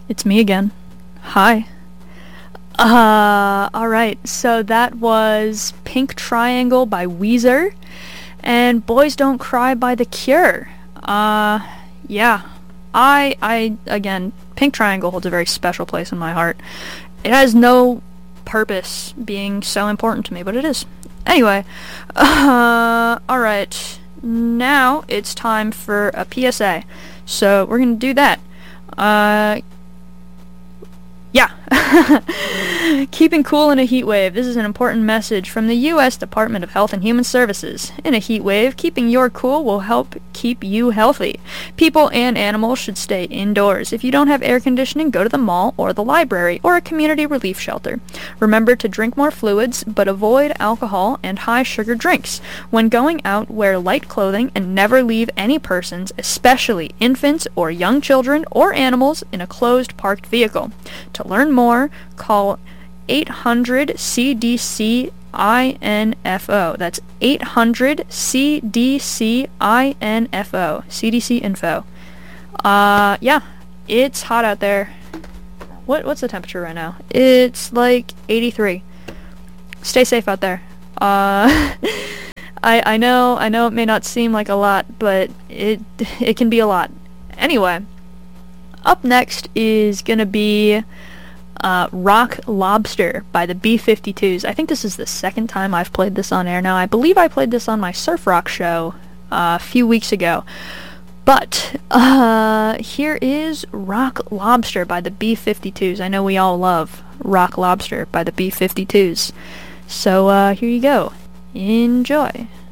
It's me again. Hi. Alright, so that was Pink Triangle by Weezer and Boys Don't Cry by The Cure. Yeah. Again, Pink Triangle holds a very special place in my heart. It has no purpose being so important to me, but it is. Anyway, alright. Now it's time for a PSA. So we're gonna do that. Yeah. Keeping cool in a heat wave. This is an important message from the U.S. Department of Health and Human Services. In a heat wave, keeping your cool will help keep you healthy. People and animals should stay indoors. If you don't have air conditioning, go to the mall or the library or a community relief shelter. Remember to drink more fluids, but avoid alcohol and high-sugar drinks. When going out, wear light clothing and never leave any persons, especially infants or young children or animals, in a closed parked vehicle. To learn more, call 800-CDC-INFO. That's 800-CDC-INFO. CDC info. Yeah, it's hot out there. What's the temperature right now? It's like 83. Stay safe out there. I know it may not seem like a lot, but it can be a lot. Anyway, up next is gonna be Rock Lobster by the B-52s. I think this is the second time I've played this on air now. I believe I played this on my surf rock show a few weeks ago. But here is Rock Lobster by the B-52s. I know we all love Rock Lobster by the B-52s. So here you go. Enjoy.